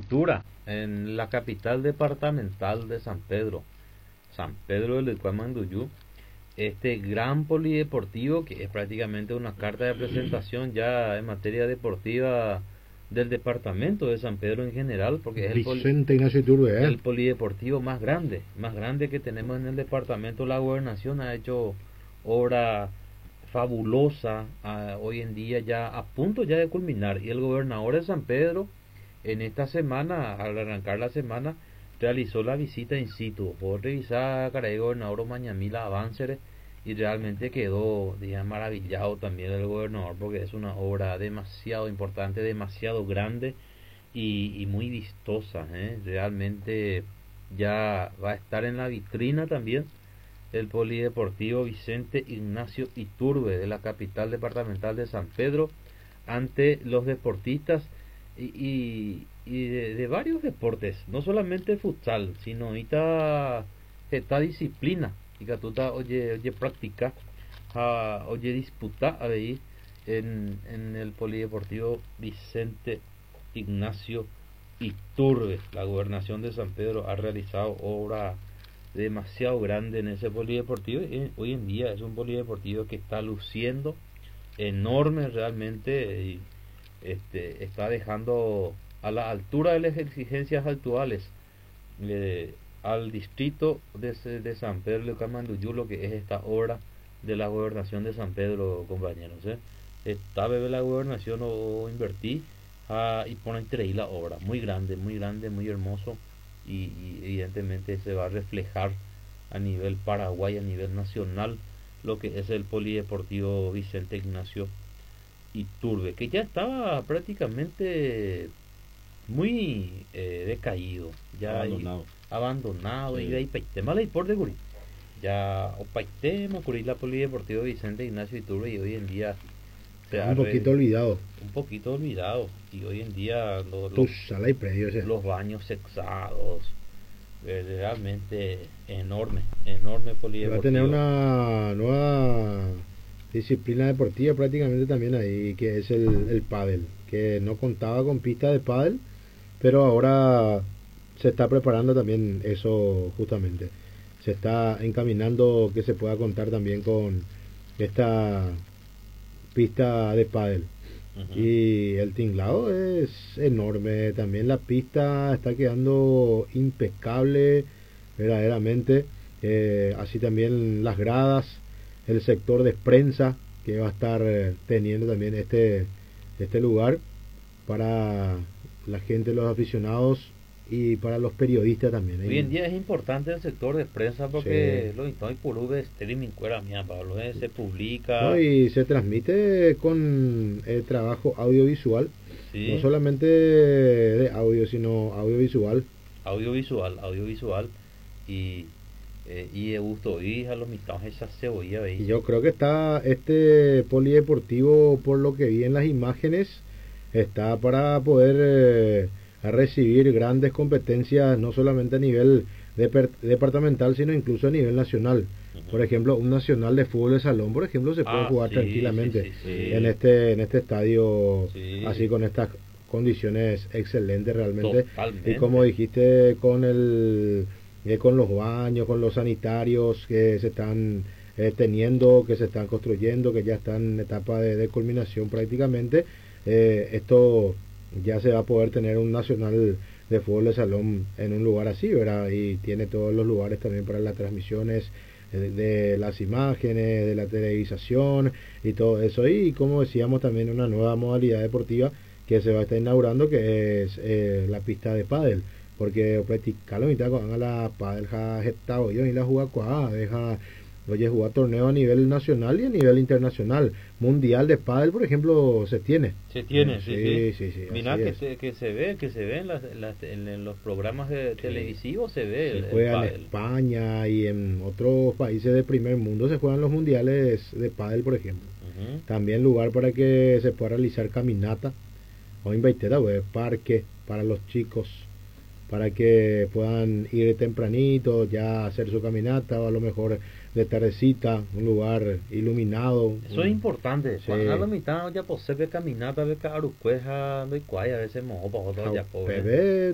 apertura en la capital departamental de San Pedro del Cuamanduyú, este gran polideportivo que es prácticamente una carta de presentación ya en materia deportiva del departamento de San Pedro en general, porque es Vicente Ignacio Iturbe, el polideportivo más grande que tenemos en el departamento. La gobernación ha hecho obra fabulosa, hoy en día ya a punto ya de culminar, y el gobernador de San Pedro en esta semana, al arrancar la semana, realizó la visita in situ. Por revisar caray gobernador Mañamila Avanceres, y realmente quedó, digamos, maravillado también el gobernador, porque es una obra demasiado importante, demasiado grande y muy vistosa, realmente ya va a estar en la vitrina también el polideportivo Vicente Ignacio Iturbe de la capital departamental de San Pedro, ante los deportistas de varios deportes, no solamente futsal, sino esta disciplina y que tú oye practica, oye disputa ahí en el polideportivo Vicente Ignacio Iturbe. La gobernación de San Pedro ha realizado obra demasiado grande en ese polideportivo, y hoy en día es un polideportivo que está luciendo enorme realmente, y está dejando a la altura de las exigencias actuales al distrito de San Pedro de Camanduyú, lo que es esta obra de la gobernación de San Pedro, compañeros. Esta vez la gobernación o invertí y pone entre ahí la obra, muy grande, muy hermoso, y evidentemente se va a reflejar a nivel Paraguay, a nivel nacional, lo que es el polideportivo Vicente Ignacio Iturbe, que ya estaba prácticamente muy decaído, ya abandonado, sí. Y de ahí paitema la por de Guri, ya o paitema Guri la polideportivo Vicente Ignacio Iturbe, y hoy en día un poquito olvidado, y hoy en día los baños sexados, realmente enorme polideportivo. Va a tener una nueva disciplina deportiva prácticamente también ahí, que es el pádel, que no contaba con pista de pádel, pero ahora se está preparando también eso, justamente se está encaminando que se pueda contar también con esta pista de pádel. Y el tinglado es enorme también, la pista está quedando impecable verdaderamente, así también las gradas, el sector de prensa que va a estar teniendo también este lugar para la gente, los aficionados y para los periodistas también. Hoy en día es importante el sector de prensa, porque sí. Lo y por streaming cuera mía, Pablo, se publica, no, y se transmite con el trabajo audiovisual, sí. No solamente de audio, sino audiovisual, y de gusto y a los mitad esa cebolla ahí. Y yo creo que está este polideportivo, por lo que vi en las imágenes, está para poder a recibir grandes competencias, no solamente a nivel departamental, sino incluso a nivel nacional. Por ejemplo, un nacional de fútbol de salón, por ejemplo, se puede jugar tranquilamente en este estadio, así, con estas condiciones excelentes realmente. Totalmente. Y como dijiste, con los baños, con los sanitarios que se están teniendo, que se están construyendo, que ya están en etapa de culminación prácticamente, esto ya se va a poder tener un nacional de fútbol de salón en un lugar así, ¿verdad? Y tiene todos los lugares también para las transmisiones de las imágenes, de la televisación y todo eso. Y como decíamos, también una nueva modalidad deportiva que se va a estar inaugurando, que es la pista de pádel, porque practicar la mitad con la pádel ja gestado yo y la juega cuá deja. Oye, jugar torneo a nivel nacional y a nivel internacional. Mundial de pádel, por ejemplo, se tiene. Sí. Mira que se ve en los programas televisivos, se ve. Se juega en España y en otros países de primer mundo, se juegan los mundiales de pádel, por ejemplo. También lugar para que se pueda realizar caminata o invitar parque para los chicos, para que puedan ir tempranito ya a hacer su caminata, o a lo mejor de tardecita, un lugar iluminado. Eso es importante. Cuando a la mitad ya posee caminata, ve que arucueja, no hay cuaya, a veces mojo para otro ya pobre.